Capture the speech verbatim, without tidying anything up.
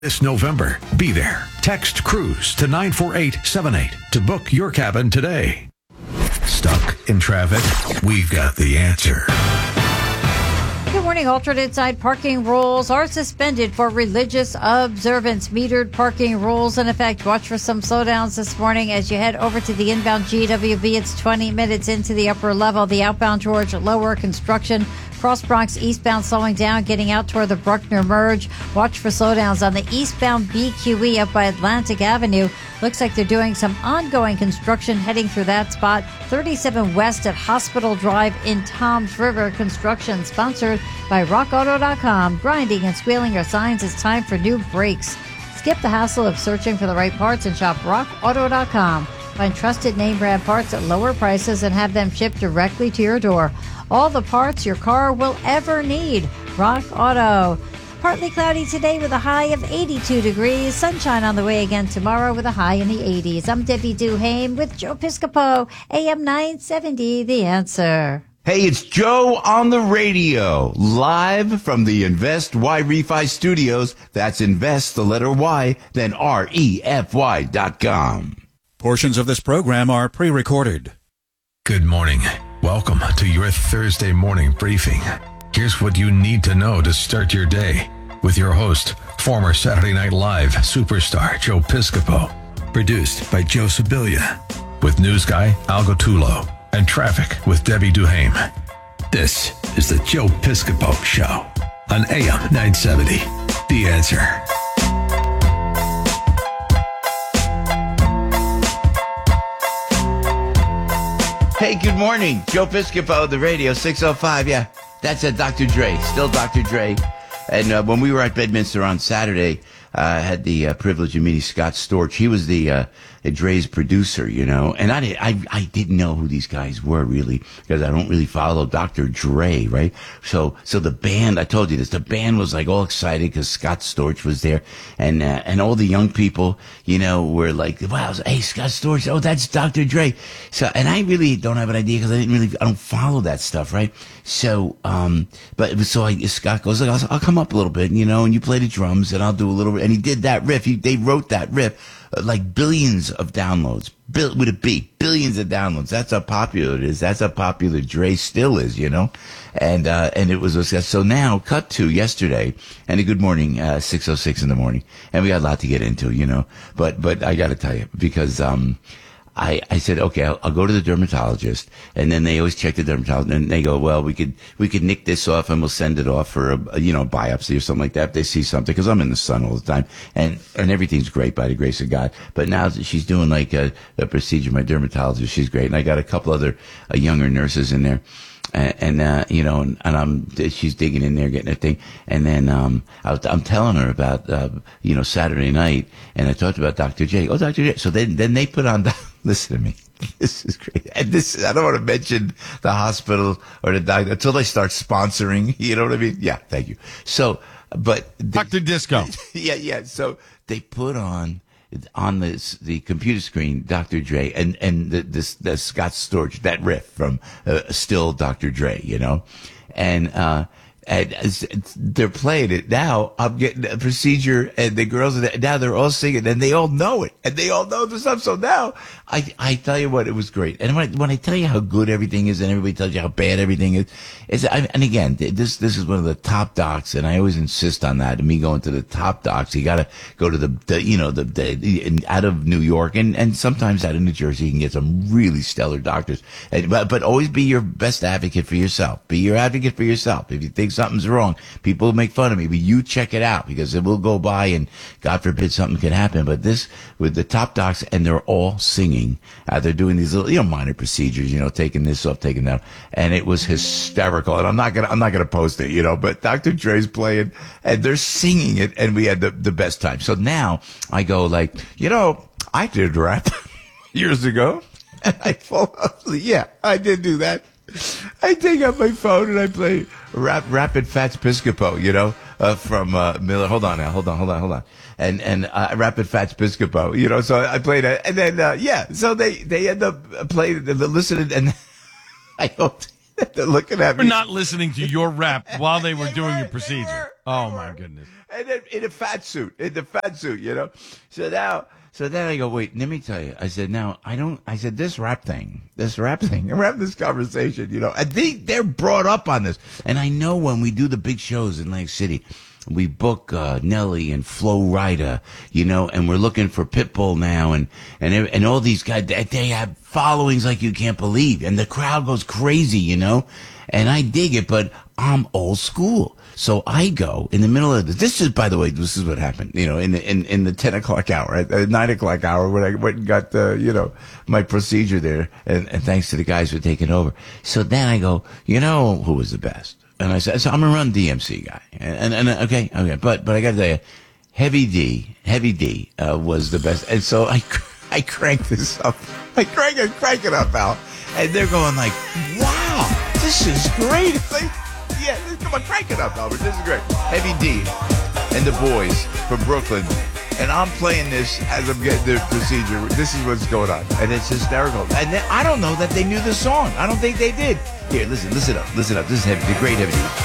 This November, be there. Text CRUISE to nine four eight seven eight to book your cabin today. Stuck in traffic? We've got the answer. Good morning. Alternate side parking rules are suspended for religious observance. Metered parking rules in effect. Watch for some slowdowns this morning as you head over to the inbound G W B. It's twenty minutes into the upper level. The outbound George lower construction. Cross Bronx eastbound slowing down, getting out toward the Bruckner merge. Watch for slowdowns on the eastbound B Q E up by Atlantic Avenue. Looks like they're doing some ongoing construction heading through that spot. thirty-seven West at Hospital Drive in Toms River. Construction sponsored by rock auto dot com. Grinding and squealing are signs it's time for new brakes. Skip the hassle of searching for the right parts and shop rock auto dot com. Find trusted name brand parts at lower prices and have them shipped directly to your door. All the parts your car will ever need. Rock Auto. Partly cloudy today with a high of eighty-two degrees. Sunshine on the way again tomorrow with a high in the eighties. I'm Debbie Duhame with Joe Piscopo, A M nine seventy, The Answer. Hey, it's Joe on the radio, live from the Invest Y Refi Studios. That's Invest, the letter Y, then R E F Y dot com. Portions of this program are pre-recorded. Good morning. Welcome to your Thursday morning briefing. Here's what you need to know to start your day with your host, former Saturday Night Live superstar Joe Piscopo. Produced by Joe Sibilia. With news guy Al Gottulo and traffic with Debbie Duhame. This is the Joe Piscopo Show on A M nine seventy. The Answer. Hey, good morning. Joe Piscopo, the radio, six oh five. Yeah, that's a Doctor Dre, still Doctor Dre. And uh, when we were at Bedminster on Saturday, uh, I had the uh, privilege of meeting Scott Storch. He was the uh, Dre's producer, you know, and I, did, I I didn't know who these guys were really because I don't really follow Doctor Dre, right? So so the band, I told you this, the band was like all excited because Scott Storch was there, and uh, and all the young people, you know, were like, wow, hey, Scott Storch, oh, that's Doctor Dre. So and I really don't have an idea because I didn't really, I don't follow that stuff, right? So um, but so I, Scott goes, I'll, I'll come up a little bit, you know, and you play the drums, and I'll do a little bit, and he did that riff. He, they wrote that riff. Like billions of downloads, Bill, with a B, billions of downloads. That's how popular it is. That's how popular Dre still is, you know? And, uh, and it was a success. So now, cut to yesterday, and a good morning, uh, six oh six in the morning. And we got a lot to get into, you know? But, but I gotta tell you, because, um, I, I said, okay, I'll, I'll go to the dermatologist. And then they always check the dermatologist and they go, well, we could, we could nick this off and we'll send it off for a, a you know, biopsy or something like that if they see something. Cause I'm in the sun all the time and, and everything's great by the grace of God. But now that she's doing like a, a procedure, my dermatologist, she's great. And I got a couple other uh, younger nurses in there. And, and uh, you know, and, and I'm, she's digging in there, getting her thing. And then, um, I was, I'm telling her about, uh, you know, Saturday night. And I talked about Doctor J. Oh, Doctor J. So then, then they put on, listen to me. This is great. And this, I don't want to mention the hospital or the doctor until they start sponsoring. You know what I mean? Yeah. Thank you. So, but. Doctor Disco. Yeah. Yeah. So they put on, on this, the computer screen, Doctor Dre, and, and the, this, the Scott Storch, that riff from, uh, still Doctor Dre, you know? And, uh, and it's, it's, they're playing it now. I'm getting a procedure, and the girls are there, now they're all singing, and they all know it, and they all know the stuff. So now, I I tell you what, it was great. And when I, when I tell you how good everything is, and everybody tells you how bad everything is, it's I, and again, this this is one of the top docs, and I always insist on that. And me going to the top docs, you got to go to the, the you know the, the, the out of New York, and and sometimes out of New Jersey, you can get some really stellar doctors. And, but but always be your best advocate for yourself. Be your advocate for yourself. If you think something's wrong, people will make fun of me, but you check it out because it will go by, and God forbid something can happen. But this with the top docs, and they're all singing. Uh, they're doing these little, you know, minor procedures, you know, taking this off, taking that, and it was hysterical. And I'm not gonna, I'm not gonna post it, you know, but Doctor Dre's playing, and they're singing it, and we had the the best time. So now I go like, you know, I did rap years ago, and I fall asleep. Yeah, I did do that. I take out my phone and I play rap, Rapid Fats Piscopo, you know, uh, from, uh, Miller. Hold on now. Hold on, hold on, hold on. And, and, uh, Rapid Fats Piscopo, you know, so I played it. And then, uh, yeah, so they, they end up playing, listening, and I hope they're looking at me. We're not listening to your rap while they were They doing were, your procedure. they were, Oh, they my were. goodness. And then in a fat suit, in the fat suit, you know. So now, so then I go, wait, let me tell you. I said, now, I don't, I said, this rap thing, this rap thing, we're having this conversation, you know, and they, they're brought up on this. And I know when we do the big shows in Lake City, we book uh, Nelly and Flo Rida, you know, and we're looking for Pitbull now, and and and all these guys, they, they have followings like you can't believe, and the crowd goes crazy, you know. And I dig it, but I'm old school, so I go in the middle of this. This is, by the way, this is what happened, you know, in the in, in the ten o'clock hour, at the nine o'clock hour, when I went and got the, you know, my procedure there, and, and thanks to the guys for taking over. So then I go, you know, who was the best? And I said, so I'm a Run D M C guy. And, and, and okay, okay. But, but I gotta tell you, Heavy D, Heavy D, uh, was the best. And so I, I cranked this up. I crank it, crank it up, Al. And they're going like, wow, this is great. It's like, yeah, come on, crank it up, Albert. This is great. Heavy D and the boys from Brooklyn. And I'm playing this as I'm getting the procedure. This is what's going on. And it's hysterical. And then, I don't know that they knew the song. I don't think they did. Here, listen, listen up, listen up. This is Heavy, the great Heavy D.